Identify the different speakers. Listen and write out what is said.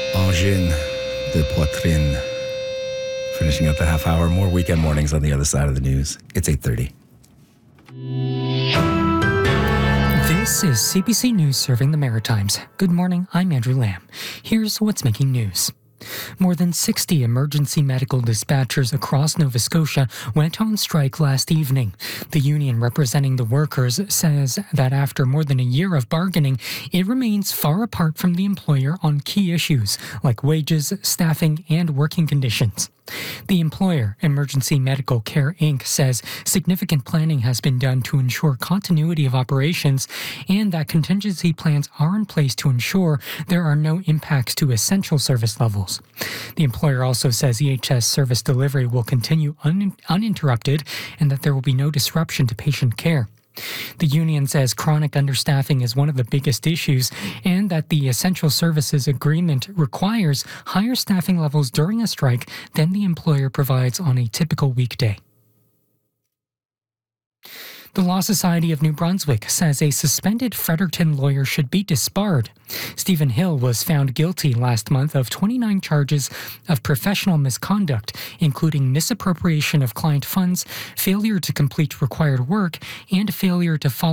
Speaker 1: Angine de Poitrine. Finishing up the half hour. More weekend mornings on the other side of the news. It's 8:30.
Speaker 2: This is CBC News serving the Maritimes. Good morning, I'm Andrew Lamb. Here's what's making news. More than 60 emergency medical dispatchers across Nova Scotia went on strike last evening. The union representing the workers says that after more than a year of bargaining, it remains far apart from the employer on key issues like wages, staffing, and working conditions. The employer, Emergency Medical Care Inc., says significant planning has been done to ensure continuity of operations and that contingency plans are in place to ensure there are no impacts to essential service levels. The employer also says EHS service delivery will continue uninterrupted and that there will be no disruption to patient care. The union says chronic understaffing is one of the biggest issues and that the Essential Services Agreement requires higher staffing levels during a strike than the employer provides on a typical weekday. The Law Society of New Brunswick says a suspended Fredericton lawyer should be disbarred. Stephen Hill was found guilty last month of 29 charges of professional misconduct, including misappropriation of client funds, failure to complete required work, and failure to follow